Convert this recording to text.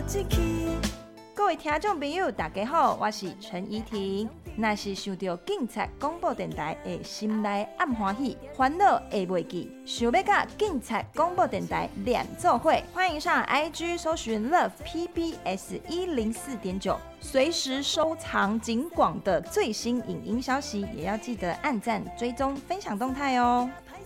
一起。各位听众朋友，大家好，我是陈怡婷。若是想到警察广播电台的心内暗欢喜，烦恼会袂记，想要甲警察广播电台连做伙，欢迎上 IG 搜寻 Love PBS 104.9，随时收藏警广的最新影音消息，也要记得按赞、追踪、分享动态哦。